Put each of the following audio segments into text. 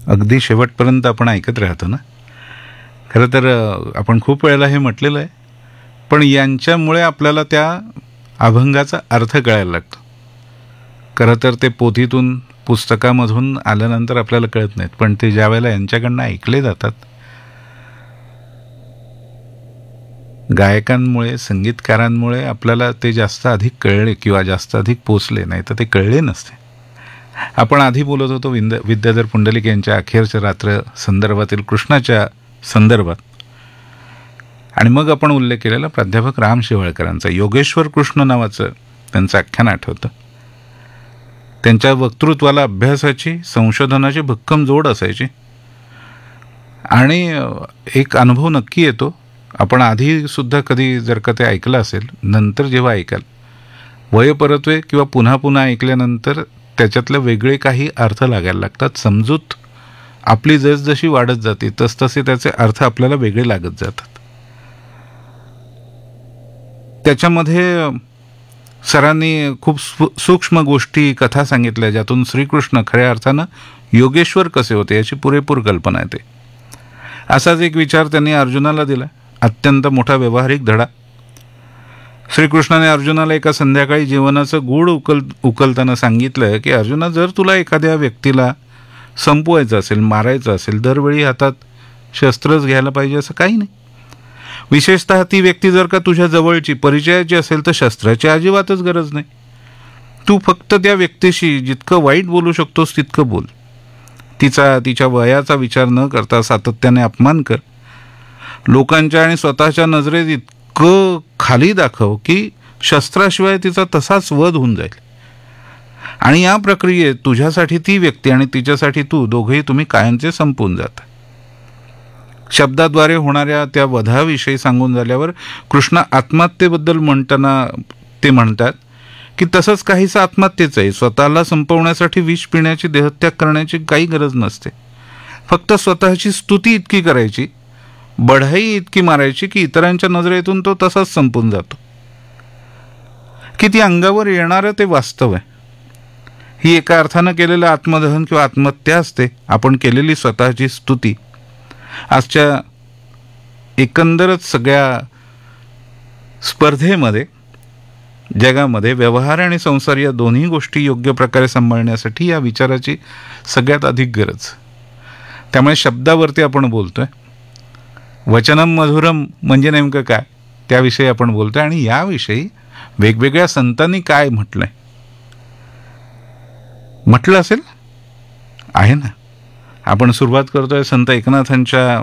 अगदी शेवटपर्यंत आपण ऐकत राहतो ना. खरं तर आपण खूप वेळेला हे म्हटलेलं आहे, पण यांच्यामुळे आपल्याला त्या अभंगाचा अर्थ कळायला लागतो. खरं तर ते पोथीतून पुस्तकामधून आल्यानंतर आपल्याला कळत नाहीत, पण ते ज्या वेळेला यांच्याकडनं ऐकले जातात, गायकांमुळे, संगीतकारांमुळे आपल्याला ते जास्त अधिक कळले किंवा जास्त अधिक पोचले, नाही तर ते कळले नसते. आपण आधी बोलत होतो विद्याधर पुंडलिक यांच्या अखेरच्या रात्र संदर्भातील कृष्णाच्या संदर्भात, आणि मग आपण उल्लेख केलेला प्राध्यापक राम शेवाळकरांचा योगेश्वर कृष्ण नावाचं त्यांचं आख्यान आठवतं. त्यांच्या वक्तृत्वाला अभ्यासाची, संशोधनाची भक्कम जोड असायची. आणि एक अनुभव नक्की येतो, आपण आधीसुद्धा कधी जर का ते ऐकलं असेल, नंतर जेव्हा ऐकाल, वयपरत्वे किंवा पुन्हा पुन्हा ऐकल्यानंतर त्याच्यातले वेगळे काही अर्थ लागायला लागतात. समजूत आपली जसजशी वाढत जाते तसतसे त्याचे अर्थ आपल्याला वेगळे लागत जातात. त्याच्यामध्ये सरांनी खूप सूक्ष्म गोष्टी, कथा सांगितल्या, ज्यातून श्रीकृष्ण खऱ्या अर्थानं योगेश्वर कसे होते याची पुरेपूर कल्पना येते. असाच एक विचार त्यांनी अर्जुनाला दिला, अत्यंत मोठा व्यावहारिक धडा. श्रीकृष्णाने अर्जुनाला एका संध्याकाळी जीवनाचं गूढ उकलताना सांगितलं की अर्जुना, जर तुला एखाद्या व्यक्तीला संपवायचं असेल, मारायचं असेल, दरवेळी हातात शस्त्रच घ्यायला पाहिजे असं काही नाही. विशेषतः ती व्यक्ती जर का तुझ्या जवळची, परिचयाची असेल तर शस्त्राची अजिबातच गरज नाही. तू फक्त त्या व्यक्तीशी जितकं वाईट बोलू शकतोस तितकं बोल. तिच्या वयाचा विचार न करता सातत्याने अपमान कर. लोकांच्या आणि स्वतःच्या नजरेत इतकं खाली दाखव की शस्त्राशिवाय तिचा तसाच वध होऊन जाईल. आणि या प्रक्रियेत तुझ्यासाठी ती व्यक्ती आणि तिच्यासाठी तू, दोघेही तुम्ही कायमचे संपून जाता. शब्दाद्वारे होणाऱ्या त्या वधाविषयी सांगून झाल्यावर कृष्ण आत्महत्येबद्दल म्हणताना ते म्हणतात की तसंच काहीसं आत्महत्येचं आहे. स्वतःला संपवण्यासाठी विष पिण्याची, देहत्याग करण्याची काही गरज नसते. फक्त स्वतःची स्तुती इतकी करायची, बढाई इतकी मारायची की इतरांच्या नजरेतून तो तसाच संपून जातो. किती अंगावर येणारं ते वास्तव आहे. ही एका अर्थानं केलेलं आत्मदहन किंवा आत्महत्या असते, आपण केलेली स्वतःची स्तुती. आजच्या एकंदरच सगळ्या स्पर्धेमध्ये, जगामध्ये व्यवहार आणि संसार या दोन्ही गोष्टी योग्य प्रकारे सांभाळण्यासाठी या विचाराची सगळ्यात अधिक गरज. त्यामुळे शब्दावरती आपण बोलतोय. वचनम मधुरम म्हणजे नेमकं काय, त्याविषयी आपण बोलतोय. आणि याविषयी वेगवेगळ्या संतांनी काय म्हटलंय, म्हटलं असेल आहे ना. आपण सुरुवात करतोय संत एकनाथांच्या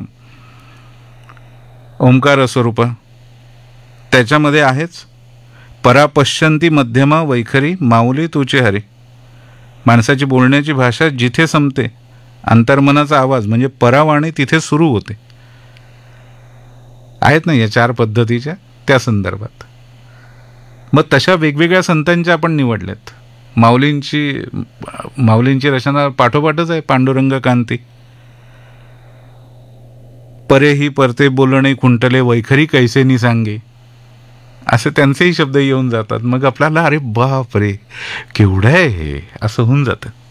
ओंकार स्वरूप, त्याच्यामध्ये आहेच परापश्यंती मध्यमा वैखरी माऊली तुचे हरी. माणसाची बोलण्याची भाषा जिथे संपते, अंतर्मनाचा आवाज म्हणजे परावाणी तिथे सुरू होते. आहेत ना या 4 पद्धतीच्या, त्या संदर्भात. मग तशा वेगवेगळ्या संतांच्या आपण निवडल्यात. माऊलींची रचना पाठोपाठच आहे पांडुरंग कांती. परेही परते बोलणे खुंटले वैखरी कैसेनी सांगे, असे त्यांचेही शब्द येऊन जातात. मग आपल्याला अरे बाप रे केवढं आहे हे, असं होऊन जातं.